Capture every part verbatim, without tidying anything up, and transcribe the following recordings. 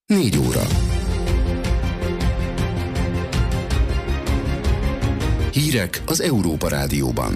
Négy óra. Hírek az Európa Rádióban.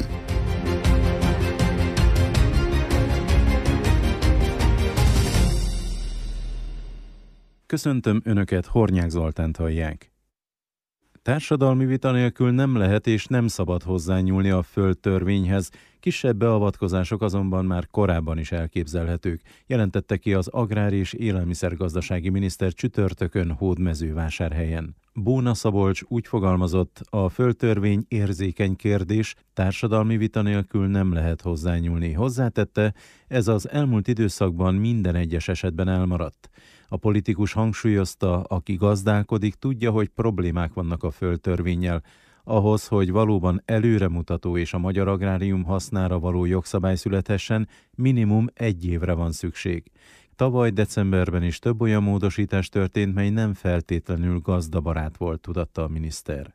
Köszöntöm Önöket, Hornyák Zoltánt hallják. Társadalmi vita nélkül nem lehet és nem szabad hozzányúlni a földtörvényhez, kisebb beavatkozások azonban már korábban is elképzelhetők, jelentette ki az Agrár- és Élelmiszergazdasági Miniszter csütörtökön Hódmezővásárhelyen. Bóna Szabolcs úgy fogalmazott, a földtörvény érzékeny kérdés, társadalmi vita nélkül nem lehet hozzányúlni. Hozzátette, ez az elmúlt időszakban minden egyes esetben elmaradt. A politikus hangsúlyozta, aki gazdálkodik, tudja, hogy problémák vannak a földtörvénnyel. Ahhoz, hogy valóban előremutató és a magyar agrárium hasznára való jogszabály születhessen, minimum egy évre van szükség. Tavaly decemberben is több olyan módosítás történt, mely nem feltétlenül gazdabarát volt, tudatta a miniszter.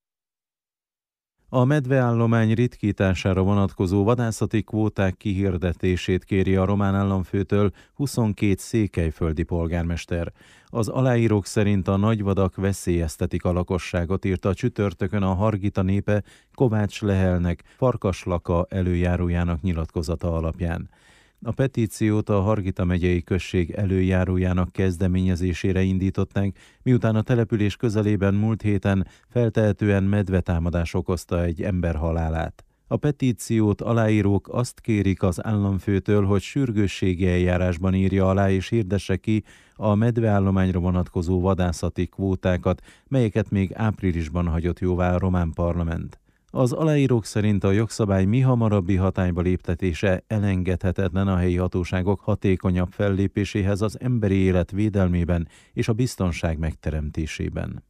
A medveállomány ritkítására vonatkozó vadászati kvóták kihirdetését kéri a román államfőtől huszonkét székelyföldi polgármester. Az aláírók szerint a nagyvadak veszélyeztetik a lakosságot, írta csütörtökön a Hargita népe Kovács Lehelnek, Farkaslaka előjárójának nyilatkozata alapján. A petíciót a Hargita megyei község előjárójának kezdeményezésére indították, miután a település közelében múlt héten feltehetően medvetámadás okozta egy ember halálát. A petíciót aláírók azt kérik az államfőtől, hogy sürgősségi eljárásban írja alá és hirdesse ki a medveállományra vonatkozó vadászati kvótákat, melyeket még áprilisban hagyott jóvá a román parlament. Az aláírók szerint a jogszabály mihamarabbi hatályba léptetése elengedhetetlen a helyi hatóságok hatékonyabb fellépéséhez az emberi élet védelmében és a biztonság megteremtésében.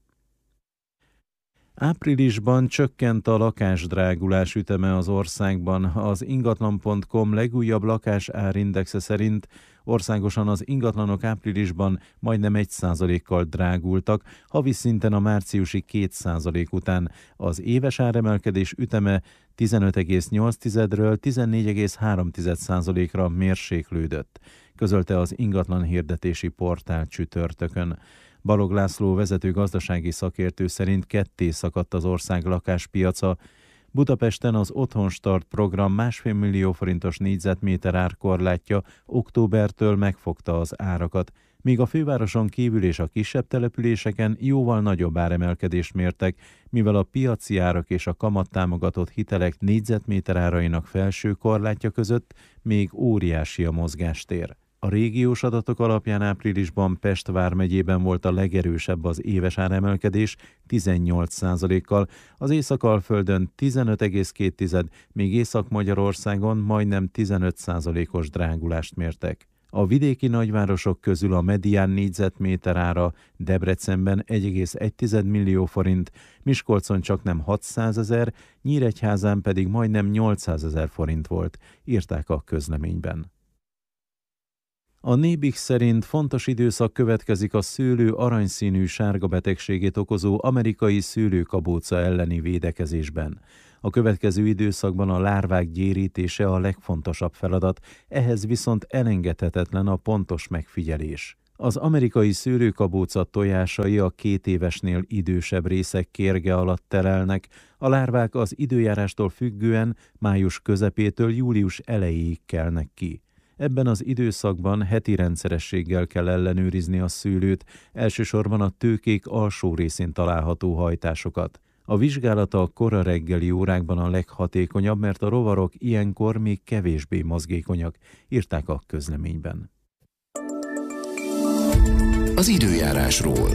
Áprilisban csökkent a lakásdrágulás üteme az országban. Az ingatlan pont com legújabb lakásárindexe szerint országosan az ingatlanok áprilisban majdnem egy százalékkal drágultak, havi szinten a márciusi két százalék után. Az éves áremelkedés üteme tizenöt egész nyolcról tizennégy egész három százalékra mérséklődött, közölte az ingatlan hirdetési portál csütörtökön. Balog László vezető gazdasági szakértő szerint ketté szakadt az ország lakáspiaca. Budapesten az Otthonstart program másfél millió forintos négyzetméter árkorlátja októbertől megfogta az árakat, míg a fővároson kívül és a kisebb településeken jóval nagyobb áremelkedést mértek, mivel a piaci árak és a kamattámogatott hitelek négyzetméter árainak felső korlátja között még óriási a mozgástér. A régiós adatok alapján áprilisban Pest vármegyében volt a legerősebb az éves áremelkedés tizennyolc százalékkal, az Észak-Alföldön tizenöt egész két, míg Észak-Magyarországon majdnem tizenöt százalékos drágulást mértek. A vidéki nagyvárosok közül a medián négyzetméter ára Debrecenben egy egész egy millió forint, Miskolcon csaknem hatszázezer, Nyíregyházán pedig majdnem nyolcszázezer forint volt, írták a közleményben. A Nébik szerint fontos időszak következik a szőlő aranyszínű sárga betegségét okozó amerikai szőlőkabóca elleni védekezésben. A következő időszakban a lárvák gyérítése a legfontosabb feladat, ehhez viszont elengedhetetlen a pontos megfigyelés. Az amerikai szőlőkabóca tojásai a két évesnél idősebb részek kérge alatt telelnek, a lárvák az időjárástól függően május közepétől július elejéig kelnek ki. Ebben az időszakban heti rendszerességgel kell ellenőrizni a szőlőt, elsősorban a tőkék alsó részén található hajtásokat. A vizsgálata a kora reggeli órákban a leghatékonyabb, mert a rovarok ilyenkor még kevésbé mozgékonyak, írták a közleményben. Az időjárásról.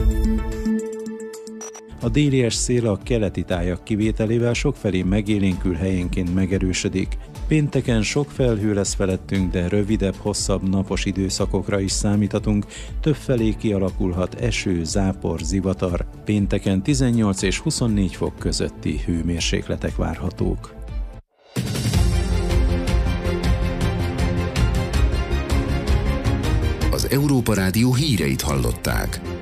A délies szél a keleti tájak kivételével sokfelé megélénkül, helyenként megerősödik. Pénteken sok felhő lesz felettünk, de rövidebb, hosszabb napos időszakokra is számíthatunk. Többfelé kialakulhat eső, zápor, zivatar. Pénteken tizennyolc és huszonnégy fok közötti hőmérsékletek várhatók. Az Európa Rádió híreit hallották.